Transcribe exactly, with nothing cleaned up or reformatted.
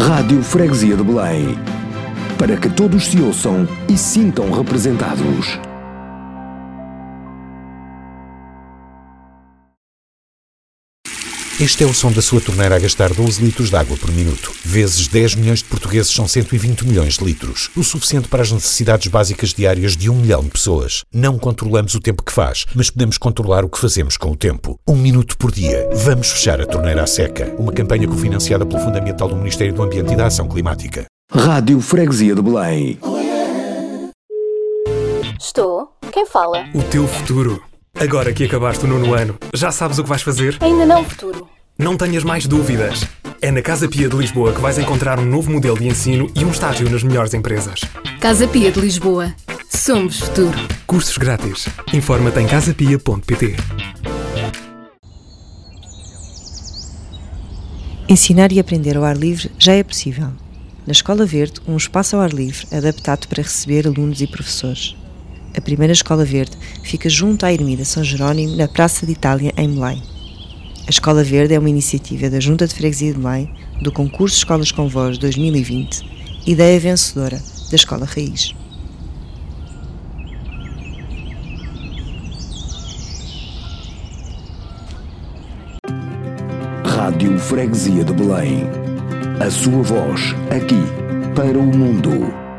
Rádio Freguesia de Belém, para que todos se ouçam e sintam representados. Este é o som da sua torneira a gastar doze litros de água por minuto. Vezes dez milhões de portugueses são cento e vinte milhões de litros. O suficiente para as necessidades básicas diárias de um milhão de pessoas. Não controlamos o tempo que faz, mas podemos controlar o que fazemos com o tempo. Um minuto por dia. Vamos fechar a torneira à seca. Uma campanha cofinanciada pelo Fundo Ambiental do Ministério do Ambiente e da Ação Climática. Rádio Freguesia de Belém. Estou? Quem fala? O teu futuro. Agora que acabaste o nono ano, já sabes o que vais fazer? Ainda não, futuro. Não tenhas mais dúvidas. É na Casa Pia de Lisboa que vais encontrar um novo modelo de ensino e um estágio nas melhores empresas. Casa Pia de Lisboa. Somos futuro. Cursos grátis. Informa-te em casa pia ponto pt. Ensinar e aprender ao ar livre já é possível. Na Escola Verde, um espaço ao ar livre adaptado para receber alunos e professores. A primeira Escola Verde fica junto à Ermida São Jerónimo, na Praça de Itália, em Belém. A Escola Verde é uma iniciativa da Junta de Freguesia de Belém, do concurso Escolas com Voz dois mil e vinte, ideia vencedora da Escola Raiz. Rádio Freguesia de Belém. A sua voz, aqui, para o mundo.